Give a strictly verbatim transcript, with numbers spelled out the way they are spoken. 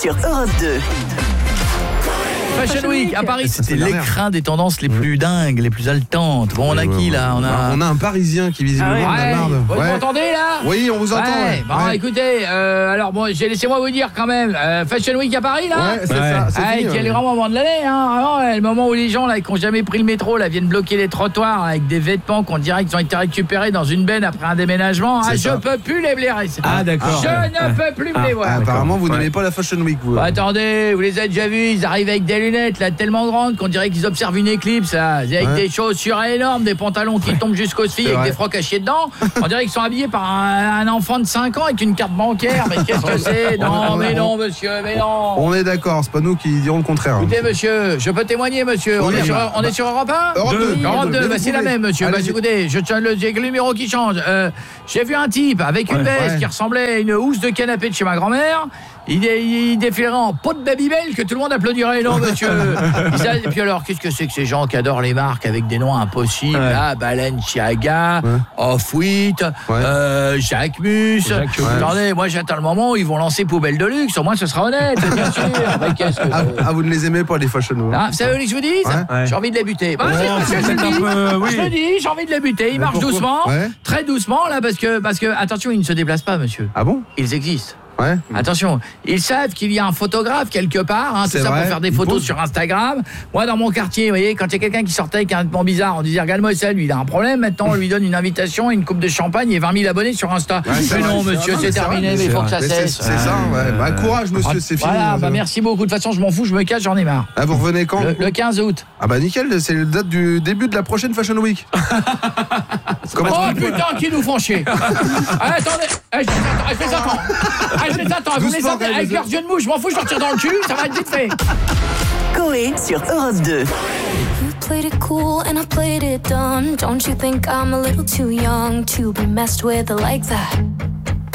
sur Europe deux. Fashion Week à Paris, Ça, c'était c'est l'écrin des tendances les plus dingues, les plus haletantes. Bon, on a qui là? On a On a un Parisien qui visiblement Ah en a ouais. marre de- Vous Ouais. m'entendez là? Oui, on vous entend. Ouais. ouais. Bon, Ouais. écoutez, euh, alors bon, j'ai- laissez-moi vous dire quand même, euh, Fashion Week à Paris là. Ouais, c'est ça. c'est Ah, fini, quel ouais. grand moment de l'année, hein, vraiment, ouais, le moment où les gens là qui n'ont jamais pris le métro là viennent bloquer les trottoirs avec des vêtements qu'on dirait qu'ils ont été récupérés dans une benne après un déménagement. Ah, C'est je ça. peux plus les blairer. Ah, d'accord. Je ne peux plus me les voir. Ah, apparemment, vous Ouais. n'aimez pas la Fashion Week, vous. Bah, attendez, vous les avez déjà vus, ils arrivent avec des lunettes là tellement grandes qu'on dirait qu'ils observent une éclipse là, avec Ouais. des chaussures énormes, des pantalons qui tombent jusqu'aux chevilles avec vrai. des frocs à chier dedans. On dirait qu'ils sont habillés par un, un enfant de cinq ans avec une carte bancaire. Mais qu'est-ce que c'est? Non, mais non, monsieur, mais non. On est d'accord, c'est pas nous qui dirons le contraire. Écoutez, monsieur, je peux témoigner, monsieur. On Oui, est sur, bah, on est sur Europe un? Europe deux. Europe deux, Mais bah, vous c'est la pouvez. même, monsieur. Bah, Allez-y. écoutez, je tiens le, j'ai que le numéro qui change. Euh, j'ai vu un type avec une Ouais, veste ouais. qui ressemblait à une housse de canapé de chez ma grand-mère. Il, dé- il défilerait en peau de Babybel que tout le monde applaudirait. Non, monsieur. Ça, et puis alors, qu'est-ce que c'est que ces gens qui adorent les marques avec des noms impossibles? Ouais. Là, Balenciaga, Ouais. Off-White, Ouais. euh, Jacquemus. Jacques Ouais. Attendez, moi j'attends le moment où ils vont lancer Poubelle de luxe. Au moins, ce sera honnête, bien sûr. Mais qu'est-ce que... Ah, ah, vous ne les aimez pas, les Fashion Week? Ah, vous savez ce que je vous dis? Ouais. Ouais. J'ai envie de les buter. Bah, Oh, c'est parce que c'est je le peut-être dis. un peu, oui. Je le dis, j'ai envie de les buter. Ils Mais marchent pourquoi? doucement, Ouais. très doucement là, parce que, parce que, attention, ils ne se déplacent pas, monsieur. Ah bon? Ils existent. Ouais. Attention, ils savent qu'il y a un photographe quelque part, hein, tout C'est ça vrai, pour faire des ils photos posent. sur Instagram. Moi, dans mon quartier, vous voyez, quand il y a quelqu'un qui sortait avec un vêtement bizarre, on disait, regarde-moi ça, lui, il a un problème. Maintenant, on lui donne une invitation, une coupe de champagne et vingt mille abonnés sur Insta. Ouais, c'est mais vrai, non, c'est monsieur, vrai, c'est c'est terminé, vrai, mais il c'est faut que ça vrai. Mais C'est cesse. c'est ça, ouais. Bah, courage, monsieur, c'est fini. Voilà, hein, bah ça. merci beaucoup. De toute façon, je m'en fous, je me cache, j'en ai marre. Ah, vous revenez quand? Le, le quinze août. Ah bah nickel, c'est la date du début de la prochaine Fashion Week. Comment Oh putain, qui nous font chier. Ah, attendez, eh, je les attends, eh, je les attends. Ah, je les attends, vous me les Doucement, attendez quand même, avec les leurs yeux de mouche, je m'en fous, je leur tire dans le cul, ça va être vite fait. Coé sur Europe deux. You played it cool and I played it dumb. Don't you think I'm a little too young to be messed with like that?